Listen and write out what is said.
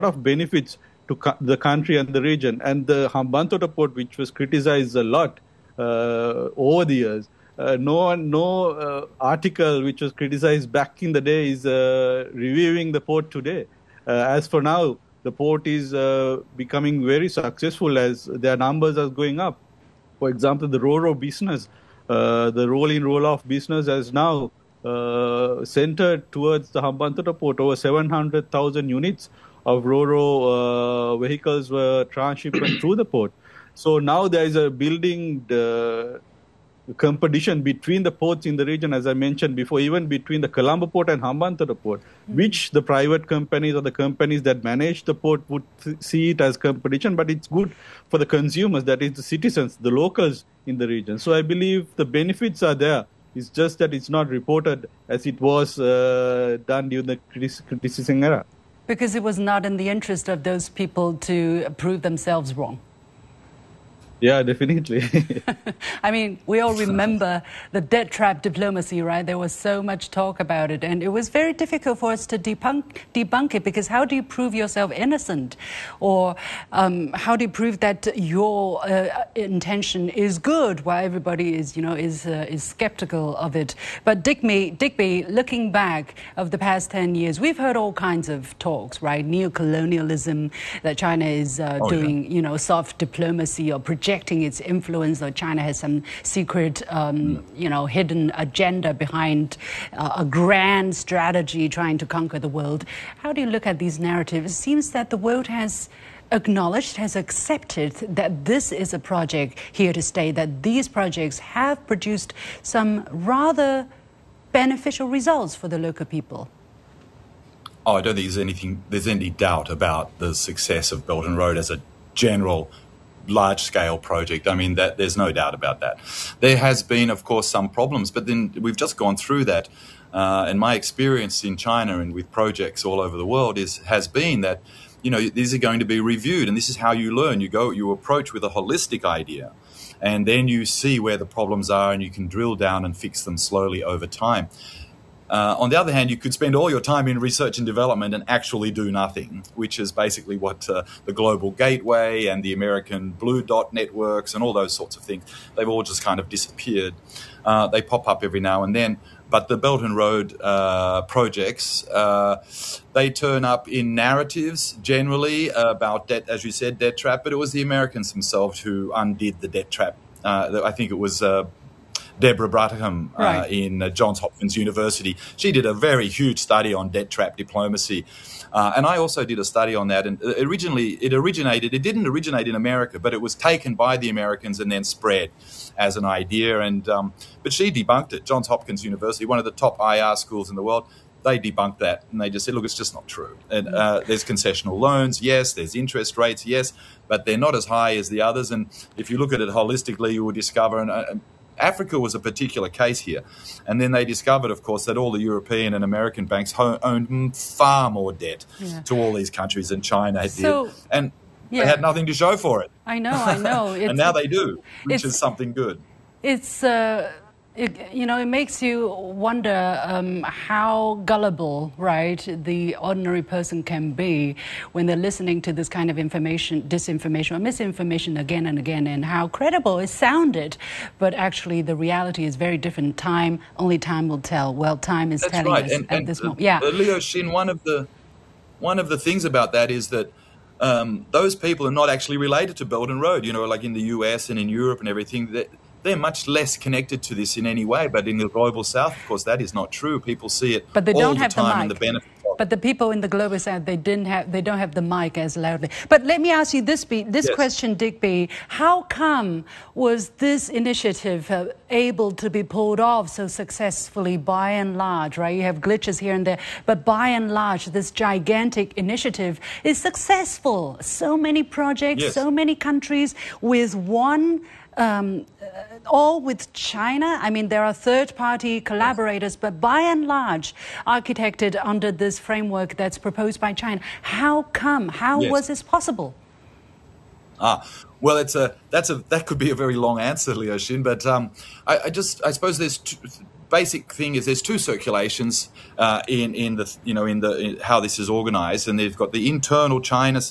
of benefits to the country and the region. And the Hambantota port, which was criticized a lot over the years, no article which was criticized back in the day is reviewing the port today. As for now, the port is becoming very successful as their numbers are going up. For example, the Ro-Ro business, the roll-in, roll-off business has now centered towards the Hambantota port. Over 700,000 units of Ro-Ro vehicles were transshipment through the port. So now there is a building competition between the ports in the region, as I mentioned before, even between the Colombo port and Hambantota port, which the private companies or the companies that manage the port would see it as competition, but it's good for the consumers, that is the citizens, the locals in the region. So I believe the benefits are there. It's just that it's not reported as it was done during the criticism era. Because it was not in the interest of those people to prove themselves wrong. Yeah, definitely. I mean, we all remember the debt trap diplomacy, right? There was so much talk about it, and it was very difficult for us to debunk it, because how do you prove yourself innocent? Or how do you prove that your intention is good while everybody is, is skeptical of it? But Digby, looking back of the past 10 years, we've heard all kinds of talks, right? Neo-colonialism, that China is doing, soft diplomacy or projecting its influence, or China has some secret, hidden agenda behind a grand strategy trying to conquer the world. How do you look at these narratives? It seems that the world has acknowledged, has accepted that this is a project here to stay, that these projects have produced some rather beneficial results for the local people. Oh, I don't think there's any doubt about the success of Belt and Road as a general large-scale project. I mean, that there's no doubt about that. There has been, of course, some problems, but then we've just gone through that. And my experience in China and with projects all over the world has been that, these are going to be reviewed, and this is how you learn. You approach with a holistic idea, and then you see where the problems are, and you can drill down and fix them slowly over time. On the other hand, you could spend all your time in research and development and actually do nothing, which is basically what the Global Gateway and the American Blue Dot networks and all those sorts of things, they've all just kind of disappeared. They pop up every now and then. But the Belt and Road projects, they turn up in narratives generally about debt, as you said, debt trap, but it was the Americans themselves who undid the debt trap. I think it was Deborah Brattingham in Johns Hopkins University. She did a very huge study on debt trap diplomacy. And I also did a study on that. And it didn't originate in America, but it was taken by the Americans and then spread as an idea. And but she debunked it. Johns Hopkins University, one of the top IR schools in the world, they debunked that. And they just said, look, it's just not true. And there's concessional loans, yes. There's interest rates, yes. But they're not as high as the others. And if you look at it holistically, you will discover Africa was a particular case here. And then they discovered, of course, that all the European and American banks owned far more debt to all these countries than China did. And they had nothing to show for it. I know. And now they do, which is something good. It's, it makes you wonder how gullible, right, the ordinary person can be when they're listening to this kind of information, disinformation or misinformation again and again, and how credible it sounded. But actually, the reality is very different. Only time will tell. Well, time is telling us at this moment. Leo Shin, one of the things about that is that those people are not actually related to Belt and Road. Like in the US and in Europe and everything. They're much less connected to this in any way, but in the global south, of course, that is not true. People see it but they all don't the have time the mic. and the benefits. But the people in the global south, they don't have the mic as loudly. But let me ask you this question, Digby. How come was this initiative able to be pulled off so successfully by and large, right? You have glitches here and there, but by and large, this gigantic initiative is successful. So many projects, so many countries with one... all with China. I mean, there are third-party collaborators, but by and large, architected under this framework that's proposed by China. How come? How was this possible? Well, that could be a very long answer, Liu Xin, but I suppose there's basic thing is there's two circulations in how this is organised, and they've got the internal China